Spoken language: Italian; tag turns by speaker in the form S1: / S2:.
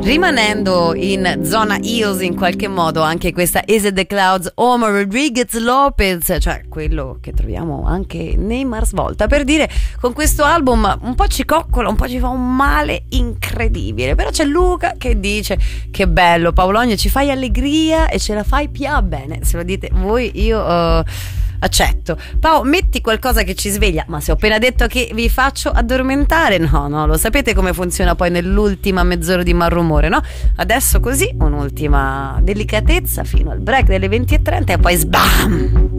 S1: Rimanendo in zona Eels in qualche modo, anche questa Is It The Clouds, Omar Rodriguez Lopez, cioè quello che troviamo anche nei Mars Volta, per dire, con questo album un po' ci coccola, un po' ci fa un male incredibile, però c'è Luca che dice che bello Paolonia, ci fai allegria e ce la fai bene, se lo dite voi io accetto. Pao, metti qualcosa che ci sveglia. Ma se ho appena detto che vi faccio addormentare, no, lo sapete come funziona poi nell'ultima mezz'ora di malrumore, no? Adesso così un'ultima delicatezza fino al break delle 20:30 e poi sbam!